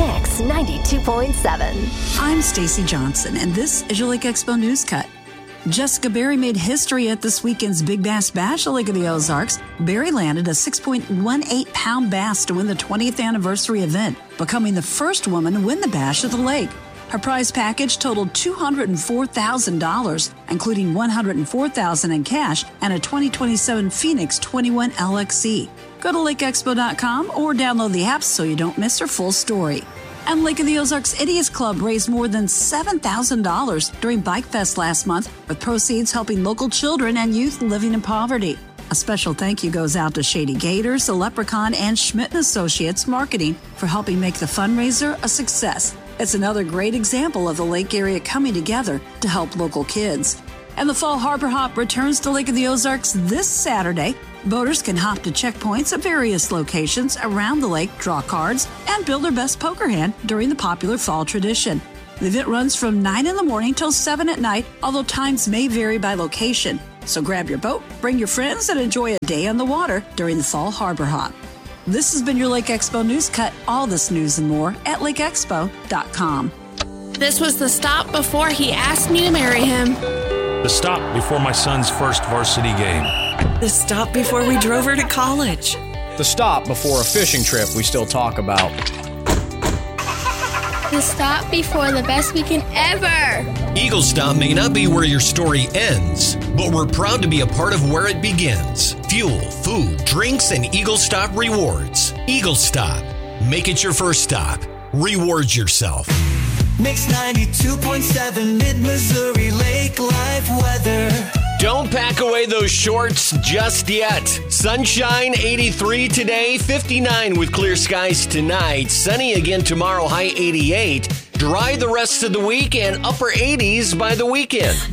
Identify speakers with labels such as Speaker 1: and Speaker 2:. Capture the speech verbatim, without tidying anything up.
Speaker 1: Mix ninety-two point seven.
Speaker 2: I'm Stacy Johnson, and this is your Lake Expo News Cut. Jessica Berry made history at this weekend's Big Bass Bash at Lake of the Ozarks. Berry landed a six point one eight pound bass to win the twentieth anniversary event, becoming the first woman to win the bash at the lake. Her prize package totaled two hundred four thousand dollars, including one hundred four thousand dollars in cash and a twenty twenty-seven Phoenix twenty-one L X E. Go to lake expo dot com or download the app so you don't miss her full story. And Lake of the Ozarks Idiots Club raised more than seven thousand dollars during Bike Fest last month, with proceeds helping local children and youth living in poverty. A special thank you goes out to Shady Gators, the Leprechaun, and Schmidt and Associates Marketing for helping make the fundraiser a success. It's another great example of the lake area coming together to help local kids. And the Fall Harbor Hop returns to Lake of the Ozarks this Saturday. Boaters can hop to checkpoints at various locations around the lake, draw cards, and build their best poker hand during the popular fall tradition. The event runs from nine in the morning till seven at night, although times may vary by location. So grab your boat, bring your friends, and enjoy a day on the water during the Fall Harbor Hop. This has been your Lake Expo News Cut. All this news and more at lake expo dot com.
Speaker 3: This was the stop before he asked me to marry him.
Speaker 4: The stop before my son's first varsity game.
Speaker 5: The stop before we drove her to college.
Speaker 6: The stop before a fishing trip we still talk about.
Speaker 3: The stop before the best weekend ever.
Speaker 7: Eagle Stop may not be where your story ends, but we're proud to be a part of where it begins. Fuel, food, drinks, and Eagle Stop rewards. Eagle Stop. Make it your first stop. Reward yourself.
Speaker 8: Mix ninety-two point seven Mid-Missouri Lake Life weather.
Speaker 7: Don't pack away those shorts just yet. Sunshine, eighty-three today, fifty-nine with clear skies tonight. Sunny again tomorrow, high eighty-eight. Dry the rest of the week and upper eighties by the weekend.